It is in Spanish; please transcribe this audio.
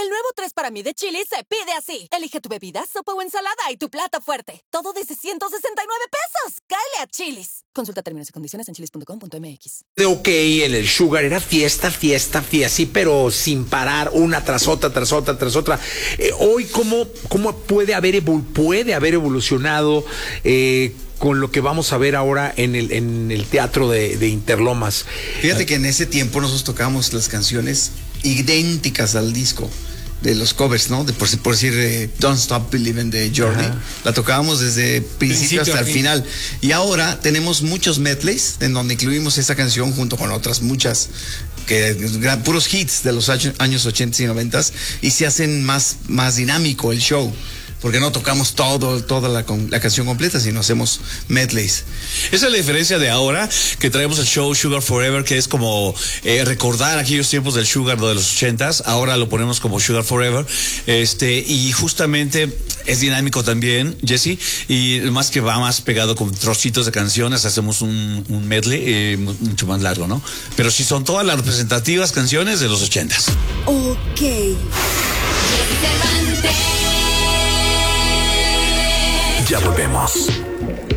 El nuevo 3 para mí de Chili's se pide así. Elige tu bebida, sopa o ensalada y tu plato fuerte. Todo desde 169 pesos. ¡Cáele a Chili's! Consulta términos y condiciones en chili's.com.mx. Ok, en el Sugar era fiesta, sí, pero sin parar, una tras otra. Hoy, ¿cómo puede haber evolucionado con lo que vamos a ver ahora en el teatro de Interlomas? Fíjate que en ese tiempo nosotros tocábamos las canciones idénticas al disco de los covers, ¿no? Por decir Don't Stop Believing de Journey. Ajá. La tocábamos desde principio hasta el final. Y ahora tenemos muchos medleys en donde incluimos esa canción junto con otras muchas puros hits de los años 80 y 90 y se hacen más dinámico el show. Porque no tocamos toda la canción completa, sino hacemos medleys. Esa es la diferencia de ahora, que traemos el show Sugar Forever, que es como recordar aquellos tiempos del Sugar de los 80s. Ahora lo ponemos como Sugar Forever. Y justamente es dinámico también, Jesse, y más que va más pegado con trocitos de canciones, hacemos un medley mucho más largo, ¿no? Pero sí son todas las representativas canciones de los 80s. Ok. Ya volvemos.